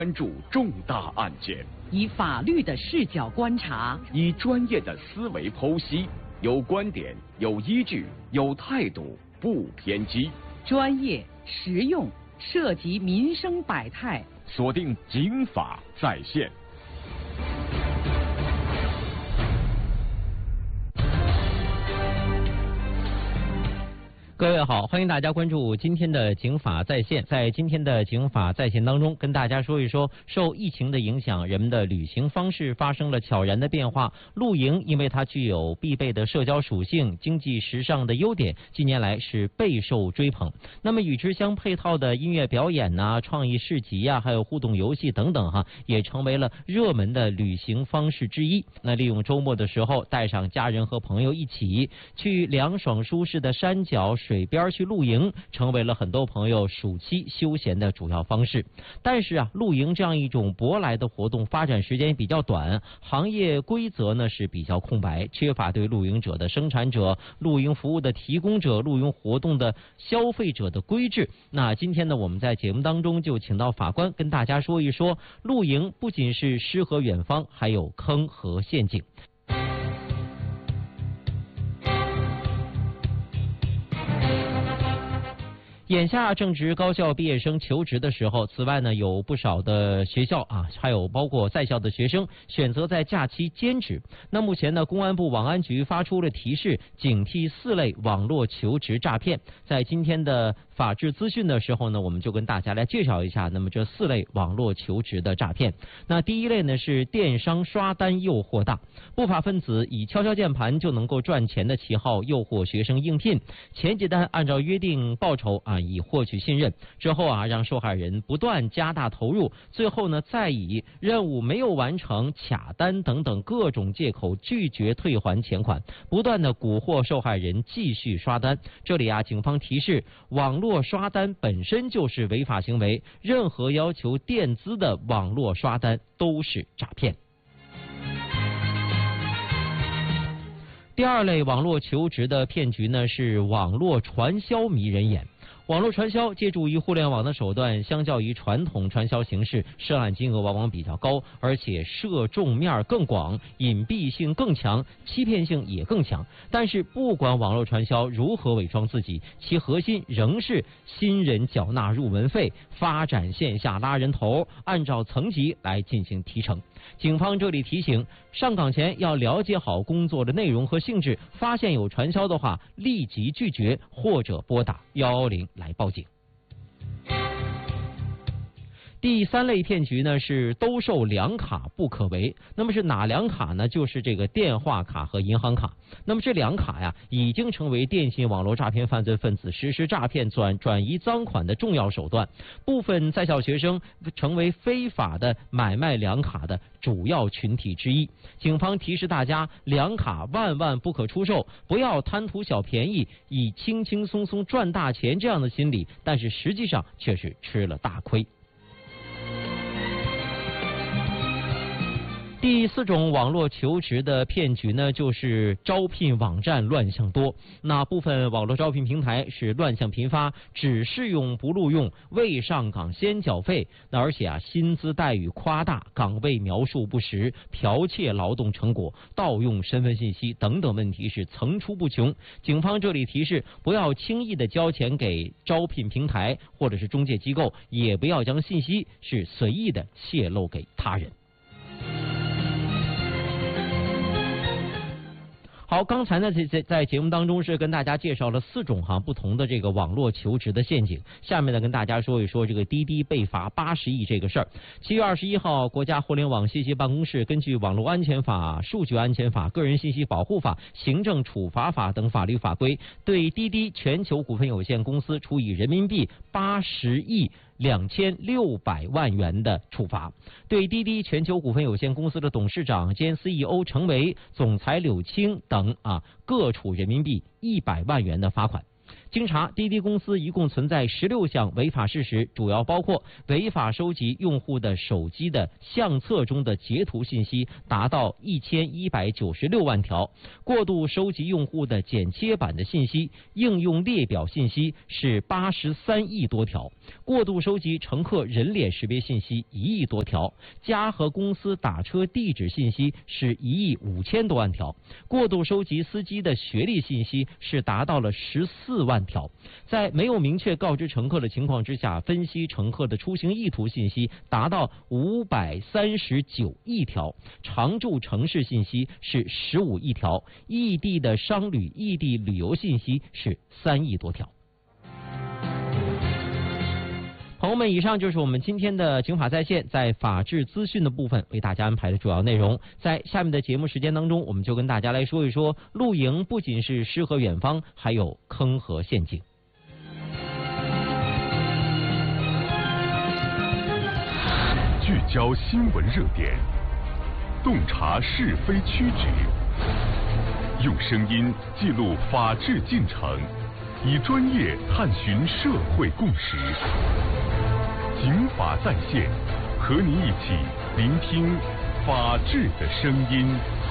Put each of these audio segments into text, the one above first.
关注重大案件， 以法律的视角观察， 以专业的思维剖析，有观点，有依据，有态度，不偏激， 专业实用，涉及民生百态。 锁定警法在线。 各位好，欢迎大家关注今天的警法在线。在今天的警法在线当中，跟大家说一说，受疫情的影响，人们的旅行方式发生了悄然的变化。露营因为它具有必备的社交属性、经济时尚的优点，近年来是备受追捧。那么与之相配套的音乐表演呐、创意市集呀、还有互动游戏等等也成为了热门的旅行方式之一。那利用周末的时候，带上家人和朋友一起去凉爽舒适的山脚水边去露营，成为了很多朋友暑期休闲的主要方式。但是露营这样一种舶来的活动，发展时间比较短，行业规则呢是比较空白，缺乏对露营者的生产者、露营服务的提供者、露营活动的消费者的规制。那今天呢，我们在节目当中就请到法官跟大家说一说，露营不仅是诗和远方，还有坑和陷阱。眼下正值高校毕业生求职的时候，此外呢，有不少的学校还有包括在校的学生选择在假期兼职。那目前呢，公安部网安局发出了提示，警惕4类网络求职诈骗。在今天的法治资讯的时候呢，我们就跟大家来介绍一下，那么这4类网络求职的诈骗。那第一类呢是电商刷单诱惑大，不法分子以敲敲键盘就能够赚钱的旗号诱惑学生应聘，前几单按照约定报酬以获取信任，之后让受害人不断加大投入，最后呢再以任务没有完成、卡单等等各种借口拒绝退还钱款，不断的蛊惑受害人继续刷单。这里警方提示，网络刷单本身就是违法行为，任何要求垫资的网络刷单都是诈骗。第二类网络求职的骗局呢是网络传销迷人眼。网络传销借助于互联网的手段，相较于传统传销形式，涉案金额往往比较高，而且涉众面更广，隐蔽性更强，欺骗性也更强。但是不管网络传销如何伪装自己，其核心仍是新人缴纳入门费，发展线下拉人头，按照层级来进行提成。警方这里提醒，上岗前要了解好工作的内容和性质，发现有传销的话，立即拒绝或者拨打110来报警。第3类骗局呢是兜售2卡不可为。那么是哪2卡呢？就是这个电话卡和银行卡。那么这2卡已经成为电信网络诈骗犯罪分子实施诈骗转移赃款的重要手段。部分在校学生成为非法的买卖2卡的主要群体之一。警方提示大家，2卡万万不可出售，不要贪图小便宜，以轻轻松松赚大钱这样的心理，但是实际上却是吃了大亏。第4种网络求职的骗局呢，就是招聘网站乱象多。那部分网络招聘平台是乱象频发，只试用不录用，未上岗先缴费。那而且薪资待遇夸大，岗位描述不实，剽窃劳动成果，盗用身份信息等等问题是层出不穷。警方这里提示，不要轻易的交钱给招聘平台或者是中介机构，也不要将信息是随意的泄露给他人。好，刚才呢在节目当中是跟大家介绍了4种不同的这个网络求职的陷阱。下面呢跟大家说一说这个滴滴被罚80亿这个事儿。7月21号，国家互联网信息办公室根据《网络安全法》《数据安全法》《个人信息保护法》《行政处罚法》等法律法规，对滴滴全球股份有限公司处以人民币80亿2600万元的处罚，对滴滴全球股份有限公司的董事长兼 CEO 程维、总裁柳青等各处人民币100万元的罚款。 经查，滴滴公司一共存在16项违法事实，主要包括违法收集用户的手机的相册中的截图信息达到1196万条，过度收集用户的剪切版的信息、应用列表信息是83亿多条，过度收集乘客人脸识别信息1亿多条，家和公司打车地址信息是1亿5000多万条，过度收集司机的学历信息是达到了14万条，在没有明确告知乘客的情况之下，分析乘客的出行意图信息达到539亿条，常住城市信息是15亿条，异地的商旅、异地旅游信息是3亿多条。朋友们，以上就是我们今天的警法在线在法治资讯的部分为大家安排的主要内容。在下面的节目时间当中，我们就跟大家来说一说，露营不仅是诗和远方，还有坑和陷阱。 聚焦新闻热点，洞察是非曲直，用声音记录法治进程，以专业探寻社会共识。警法在线，和你一起聆听法治的声音。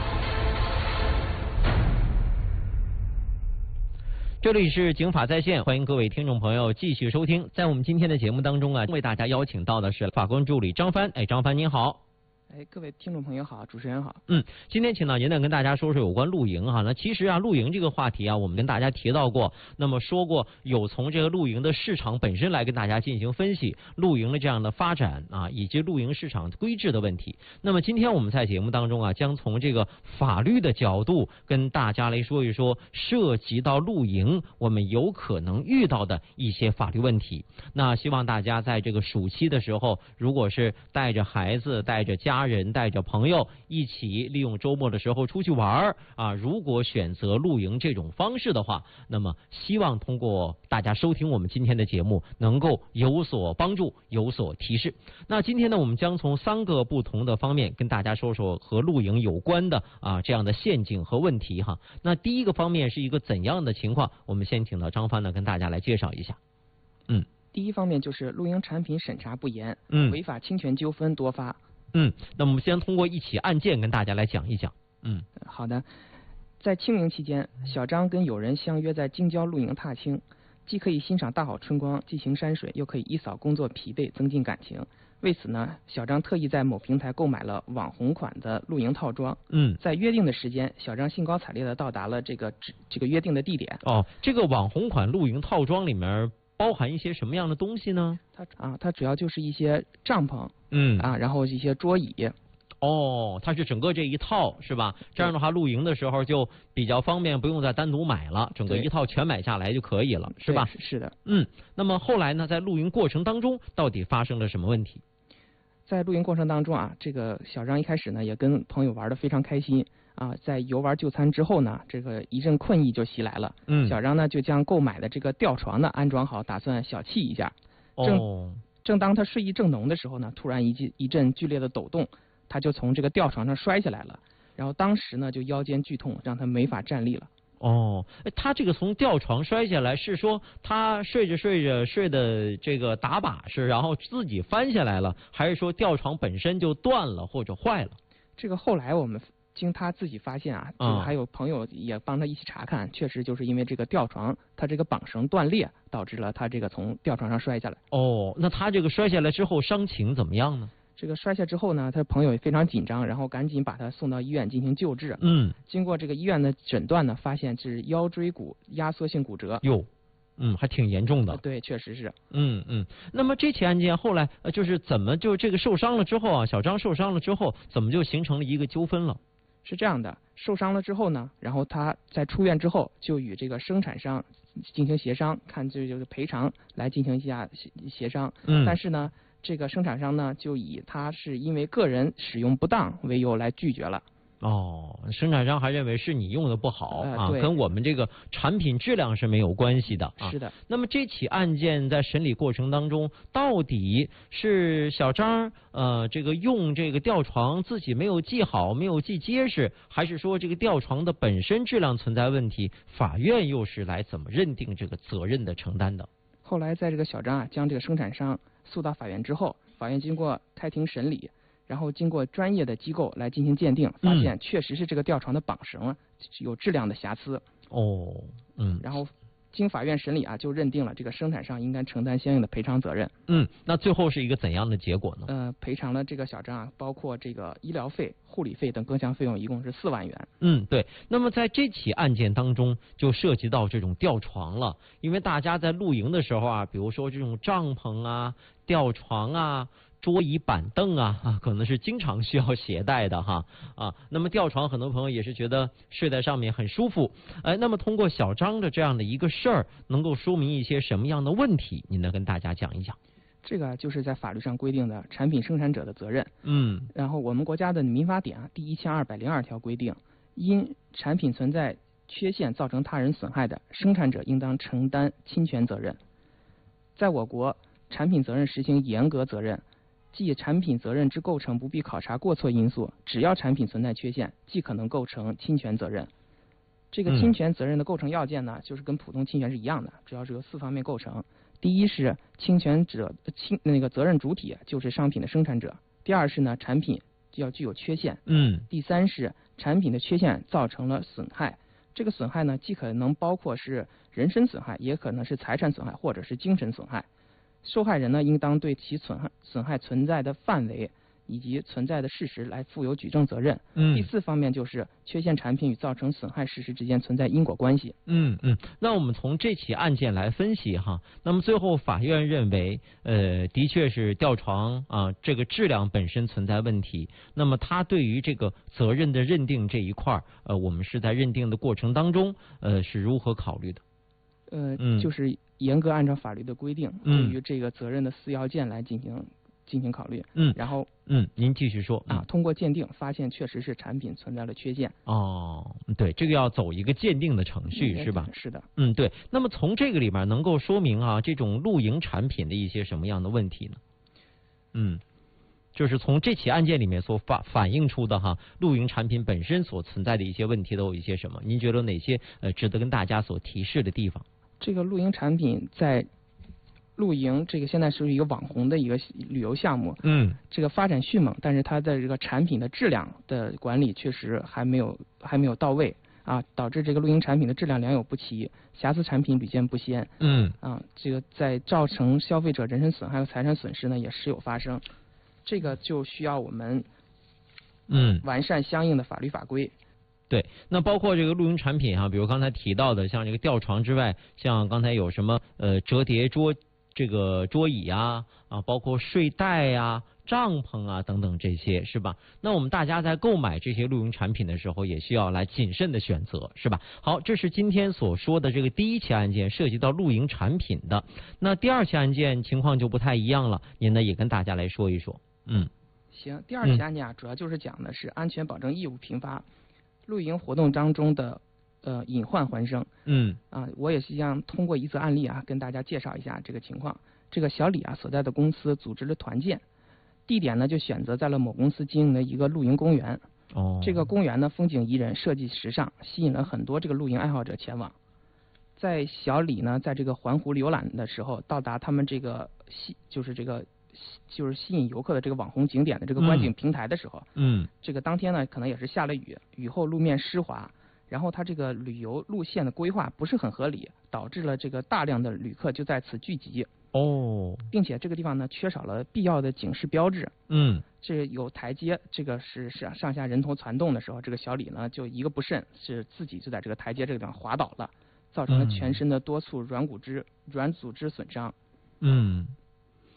这里是警法在线，欢迎各位听众朋友继续收听。在我们今天的节目当中啊，为大家邀请到的是法官助理张帆。张帆您好。 各位听众朋友好，主持人好。 今天请到您呢，跟大家说说有关露营哈。那其实啊，露营这个话题啊，我们跟大家提到过，那么说过有从这个露营的市场本身来跟大家进行分析，露营的这样的发展啊，以及露营市场规制的问题。那么今天我们在节目当中啊，将从这个法律的角度跟大家来说一说，涉及到露营我们有可能遇到的一些法律问题。那希望大家在这个暑期的时候，如果是带着孩子、带着家人、带着朋友一起利用周末的时候出去玩啊，如果选择露营这种方式的话，那么希望通过大家收听我们今天的节目能够有所帮助，有所提示。那今天呢，我们将从3个不同的方面跟大家说说和露营有关的这样的陷阱和问题哈。那第一个方面是一个怎样的情况？我们先请到张帆呢跟大家来介绍一下。 第一方面就是露营产品审查不严，违法侵权纠纷多发。 那我们先通过一起案件跟大家来讲一讲。 好的。在清明期间，小张跟友人相约在京郊露营踏青，既可以欣赏大好春光、寄行山水，又可以一扫工作疲惫，增进感情。为此呢，小张特意在某平台购买了网红款的露营套装。在约定的时间，小张兴高采烈地到达了这个约定的地点。 这个网红款露营套装里面包含一些什么样的东西呢？ 它主要就是一些帐篷，然后一些桌椅。 它是整个这一套是吧？这样的话，露营的时候就比较方便，不用再单独买了，整个一套全买下来就可以了，是吧？ 是的。 那么后来呢，在露营过程当中，到底发生了什么问题？ 在露营过程当中这个小张一开始呢也跟朋友玩得非常开心在游玩就餐之后呢，这个一阵困意就袭来了。小张呢就将购买的这个吊床呢安装好，打算小憩一下。正当他睡意正浓的时候呢，突然一阵剧烈的抖动，他就从这个吊床上摔下来了。然后当时呢就腰间剧痛，让他没法站立了。 他这个从吊床摔下来，是说他睡着睡的这个打把式，然后自己翻下来了，还是说吊床本身就断了或者坏了？ 这个后来我们经他自己发现这个还有朋友也帮他一起查看，确实就是因为这个吊床它这个绑绳断裂，导致了他这个从吊床上摔下来。 那他这个摔下来之后伤情怎么样呢？ 这个摔下之后呢，他朋友也非常紧张，然后赶紧把他送到医院进行救治。经过这个医院的诊断呢，发现是腰椎骨压缩性骨折。 还挺严重的。 对，确实是。 那么这起案件后来就是怎么就这个受伤了之后小张受伤了之后，怎么就形成了一个纠纷了？ 是这样的，受伤了之后呢，然后他在出院之后就与这个生产商进行协商，看就是赔偿来进行一下协商。但是呢，这个生产商呢就以他是因为个人使用不当为由来拒绝了。 哦，生产商还认为是你用的不好啊，跟我们这个产品质量是没有关系的啊。 是的。 那么这起案件在审理过程当中，到底是小张这个用这个吊床自己没有系好，没有系结实，还是说这个吊床的本身质量存在问题？法院又是来怎么认定这个责任的承担的？ 后来在这个小张将这个生产商诉到法院之后，法院经过开庭审理。然后经过专业的机构来进行鉴定，发现确实是这个吊床的绑绳有质量的瑕疵。然后经法院审理就认定了这个生产商应该承担相应的赔偿责任。 那最后是一个怎样的结果呢？ 赔偿了这个小张包括这个医疗费、护理费等各项费用，一共是4万元。 对。那么在这起案件当中，就涉及到这种吊床了，因为大家在露营的时候比如说这种帐篷啊、吊床桌椅板凳可能是经常需要携带的那么吊床很多朋友也是觉得睡在上面很舒服。那么通过小张的这样的一个事儿，能够说明一些什么样的问题？您能跟大家讲一讲？ 这个就是在法律上规定的产品生产者的责任。然后我们国家的民法典第1202条规定，因产品存在缺陷造成他人损害的，生产者应当承担侵权责任。在我国，产品责任实行严格责任。即产品责任之构成不必考察过错因素，只要产品存在缺陷，即可能构成侵权责任。这个侵权责任的构成要件呢，就是跟普通侵权是一样的，主要是由4方面构成。第一是侵权者责任主体就是商品的生产者。第二是呢，产品就要具有缺陷。第三是产品的缺陷造成了损害。这个损害呢，既可能包括是人身损害，也可能是财产损害或者是精神损害。受害人呢，应当对其损害存在的范围以及存在的事实来负有举证责任。第4方面就是缺陷产品与造成损害事实之间存在因果关系。 那我们从这起案件来分析那么最后法院认为，的确是吊床这个质量本身存在问题。那么他对于这个责任的认定这一块我们是在认定的过程当中是如何考虑的？ 就是严格按照法律的规定，对于这个责任的4要件来进行考虑。然后您继续说。 通过鉴定发现确实是产品存在了缺陷。 对，这个要走一个鉴定的程序是吧？ 是的。 对。那么从这个里面能够说明这种露营产品的一些什么样的问题呢？就是从这起案件里面所反映出的露营产品本身所存在的一些问题都有一些什么？您觉得哪些值得跟大家所提示的地方？ 这个露营产品在露营这个现在是一个网红的一个旅游项目，这个发展迅猛，但是它的这个产品的质量的管理确实还没有到位导致这个露营产品的质量良莠不齐，瑕疵产品屡见不鲜。这个在造成消费者人身损害和财产损失呢也时有发生，这个就需要我们完善相应的法律法规。 对，那包括这个露营产品比如刚才提到的，像这个吊床之外，像刚才有什么折叠桌椅包括睡袋帐篷等等这些是吧？那我们大家在购买这些露营产品的时候，也需要来谨慎的选择是吧？好，这是今天所说的这个第一起案件，涉及到露营产品的。那第二起案件情况就不太一样了，您呢也跟大家来说一说。 行，第二起案件主要就是讲的是安全保证义务频发。露营活动当中的隐患环生。我也是想通过一则案例跟大家介绍一下这个情况。这个小李所在的公司组织了团建，地点呢就选择在了某公司经营的一个露营公园。这个公园呢风景宜人，设计时尚，吸引了很多这个露营爱好者前往。在小李呢在这个环湖游览的时候，到达他们这个就是吸引游客的这个网红景点的这个观景平台的时候，这个当天呢可能也是下了雨，雨后路面湿滑，然后它这个旅游路线的规划不是很合理，导致了这个大量的旅客就在此聚集。并且这个地方呢缺少了必要的警示标志。这有台阶，这个是上下人头攒动的时候，这个小李呢就一个不慎，是自己就在这个台阶这个地方滑倒了，造成了全身的多处软组织损伤。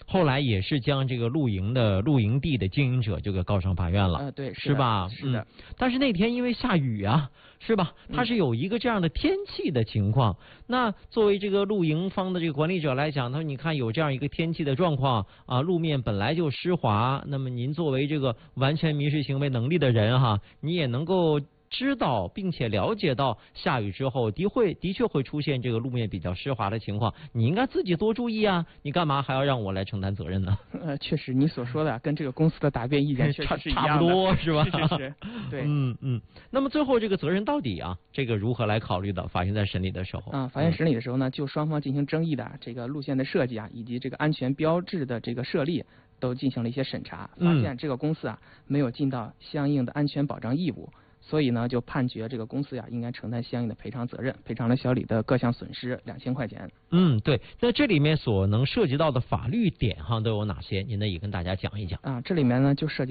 后来也是将这个露营地的经营者就给告上法院了。 对， 是吧？ 是的。 但是那天因为下雨啊，是吧？它是有一个这样的天气的情况。那作为这个露营方的这个管理者来讲，他说你看有这样一个天气的状况啊，路面本来就湿滑，那么您作为这个完全民事行为能力的人哈，你也能够知道并且了解到下雨之后的确会出现这个路面比较湿滑的情况，你应该自己多注意啊，你干嘛还要让我来承担责任呢？ 确实你所说的跟这个公司的答辩意见确实是一样的， 差不多是吧？ 是，对。 那么最后这个责任到底啊，这个如何来考虑的？法院在审理的时候法院审理的时候呢，就双方进行争议的这个路线的设计啊，以及这个安全标志的这个设立，都进行了一些审查，发现这个公司啊没有尽到相应的安全保障义务。所以呢，就判决这个公司呀应该承担相应的赔偿责任，赔偿了小李的各项损失2000块钱。 对。那这里面所能涉及到的法律点哈都有哪些？您呢也跟大家讲一讲。 这里面呢就涉及